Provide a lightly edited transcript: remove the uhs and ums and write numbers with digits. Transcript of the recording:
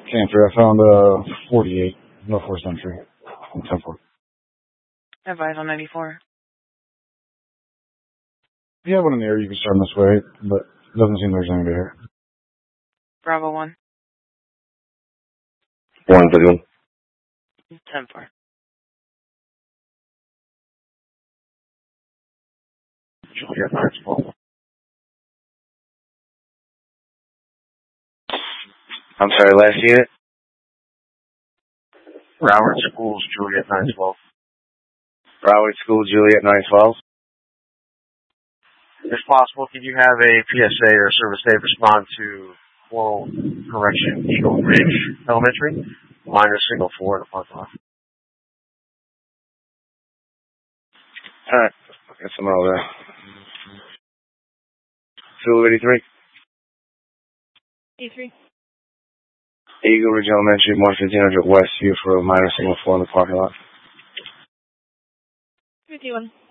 Camper, I found 48 Northwest Entry on 10-4. Advise on 94. If you have one in the air, you can start this way, but it doesn't seem there's anybody here. Bravo 1. 131. 10-4. Juliet 912. I'm sorry, last unit? Broward Schools, Juliet 912. Broward School, Juliet 912. If possible, could you have a PSA or service state respond to Floral Correction, Eagle Ridge Elementary? Minor signal 4 in the parking lot. Alright, got someone over there. Zulu 83. 83. Eagle Ridge Elementary, 1500 West, view for a minor signal 4 in the parking lot. 51.